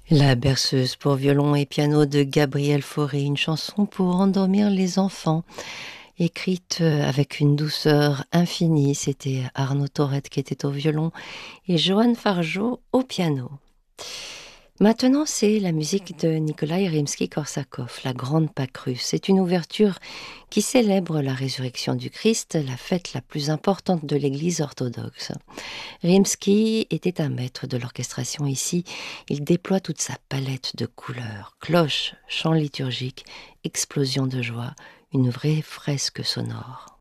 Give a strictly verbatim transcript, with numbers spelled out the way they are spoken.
La berceuse pour violon et piano de Gabriel Fauré, une chanson pour endormir les enfants, écrite avec une douceur infinie. C'était Arnaud Taurette qui était au violon et Johan Fargeau au piano. Maintenant, c'est la musique de Nikolai Rimsky-Korsakov, La Grande Pâque russe. C'est une ouverture qui célèbre la résurrection du Christ, la fête la plus importante de l'Église orthodoxe. Rimsky était un maître de l'orchestration ici. Il déploie toute sa palette de couleurs, cloches, chants liturgiques, explosions de joie, une vraie fresque sonore.